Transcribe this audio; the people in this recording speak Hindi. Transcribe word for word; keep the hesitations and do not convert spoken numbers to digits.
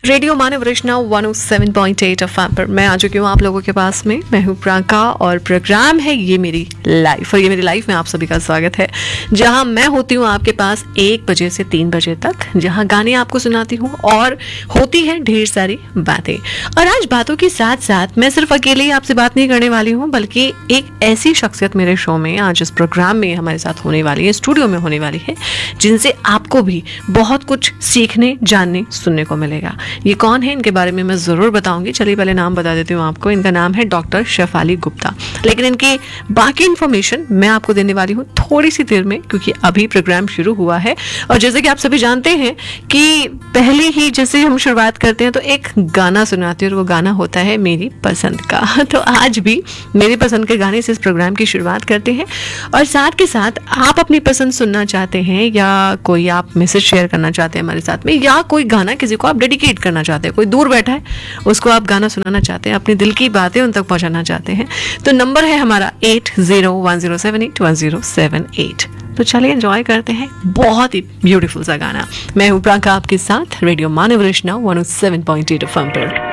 रेडियो मानव रचना one O seven point eight FM पर मैं आ चुकी हूँ आप लोगों के पास में। मैं हूँ प्रांका और प्रोग्राम है ये मेरी लाइफ, और ये मेरी लाइफ में आप सभी का स्वागत है, जहाँ मैं होती हूँ आपके पास एक बजे से तीन बजे तक, जहाँ गाने आपको सुनाती हूँ और होती है ढेर सारी बातें। और आज बातों के साथ साथ मैं सिर्फ अकेले ही आपसे बात नहीं करने वाली हूँ, बल्कि एक ऐसी शख्सियत मेरे शो में आज इस प्रोग्राम में हमारे साथ होने वाली है, स्टूडियो में होने वाली है, जिनसे आपको भी बहुत कुछ सीखने, जानने, सुनने को मिलेगा। ये कौन है, इनके बारे में मैं जरूर बताऊंगी। चलिए पहले नाम बता देती हूँ आपको। इनका नाम है डॉक्टर शेफाली गुप्ता, लेकिन इनकी बाकी इंफॉर्मेशन मैं आपको देने वाली हूँ थोड़ी सी देर में, क्योंकि अभी प्रोग्राम शुरू हुआ है। और जैसे कि आप सभी जानते हैं कि पहले ही जैसे हम शुरुआत करते हैं तो एक गाना सुनाते हैं, और वो गाना होता है मेरी पसंद का। तो आज भी मेरी पसंद के गाने से इस प्रोग्राम की शुरुआत करते हैं। और साथ के साथ आप अपनी पसंद सुनना चाहते हैं, या कोई आप मैसेज शेयर करना चाहते हैं हमारे साथ में, या कोई गाना किसी को आप डेडिकेट करना चाहते हैं, कोई दूर बैठा है उसको आप गाना सुनाना चाहते हैं, अपने दिल की बातें उन तक पहुंचाना चाहते हैं, तो नंबर है हमारा eight zero one zero seven eight one zero seven eight. तो चलिए एंजॉय करते हैं बहुत ही ब्यूटीफुल सा गाना। मैं हूँ प्रांका आपके साथ रेडियो मानव रचना one O seven point eight FM पर।